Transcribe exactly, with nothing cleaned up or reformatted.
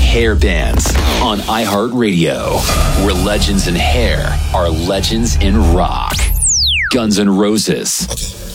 hair bands on iHeartRadio, where legends in hair are legends in rock. Guns N' Roses.